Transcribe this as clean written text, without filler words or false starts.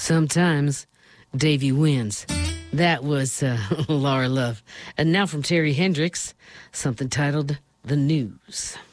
Sometimes Davy wins. That was Laura Love. And now from Terry Hendricks, something titled The News.